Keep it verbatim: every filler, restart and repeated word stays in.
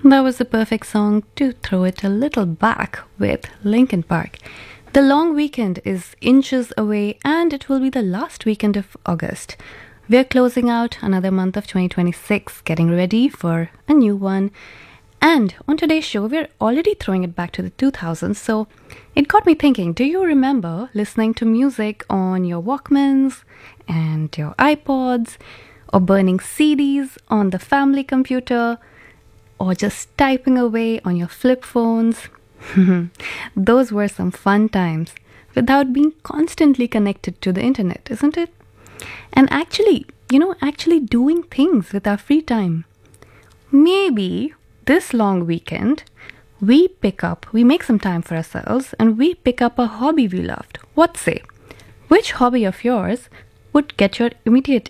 That was the perfect song to throw it a little back with Linkin Park. The long weekend is inches away and it will be the last weekend of August. We're closing out another month of twenty twenty-six, getting ready for a new one. And on today's show, we're already throwing it back to the two thousands, so it got me thinking, do you remember listening to music on your Walkmans and your iPods, or burning C Ds on the family computer, or just typing away on your flip phones? Those were some fun times without being constantly connected to the internet, isn't it? And actually, you know, actually doing things with our free time. Maybe this long weekend, we pick up, we make some time for ourselves and we pick up a hobby we loved. What say? Which hobby of yours would get your immediate